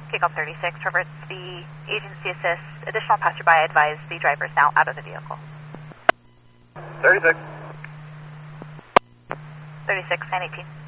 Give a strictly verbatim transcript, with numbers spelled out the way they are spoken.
Takeoff thirty-six, reverts the agency assist. Additional passerby advised the driver is now out of the vehicle. thirty-six. thirty-six, nine eighteen.